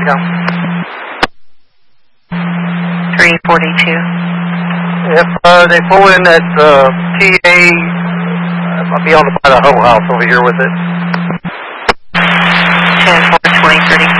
Tango. 342. If they pull in at PA, I'll be on by the whole house over here with it. 10-4, 20, 30.